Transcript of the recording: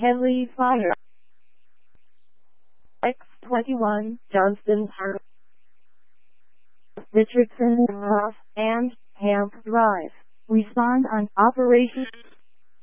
Henley Fire. X21, Johnston Park, Richardson Ross, and Hamp Drive. Respond on Operation